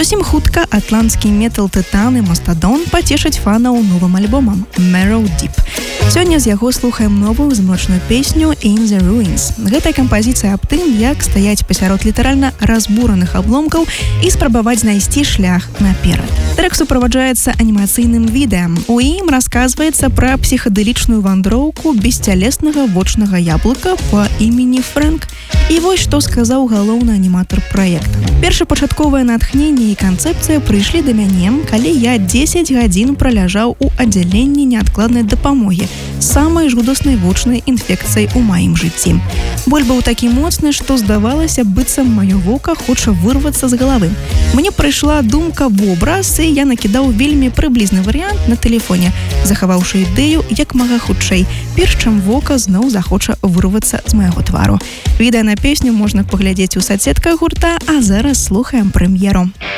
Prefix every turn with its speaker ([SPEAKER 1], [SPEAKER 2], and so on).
[SPEAKER 1] Зусім хутка атлантскі метал Тытан і Мастадон пацешаць фанаў новым альбомам Marrow Deep. Сёння з яго слухаем новую змрочную песню In the Ruins. Гэтая кампазіцыя аб тым, як стаяць пасярод літаральна разбураных абломкаў і спрабаваць знайсці шлях наперад. Трек суправаджаецца анімацыйным відэа. У ім расказваецца пра псіхадэлічную вандроўку бесцялеснага вочнага яблыка па імені Фрэнк. І вось што сказаў галоўны аніматар праекта. Першапачатковае натхненне і канцэпцыя прыйшлі да мяне, калі я 10 гадзін праляжаў у аддзяленні неадкладнай дапамогі з самай жудаснай вочнай інфекцыяй у маім жыцці. Боль быў такі моцны, што здавалася, быццам маё вока хоча вырвацца з галавы. Мне прыйшла думка вобраз, і я накідаў вельмі прыблізны варыянт на тэлефоне, захаваўшы ідэю як мага хутчэй, перш чым вока зноў захоча вырвацца з майго твару. Відэа на песню можна паглядзець у соцсетках гурта, а зараз слухаем прэм'еру.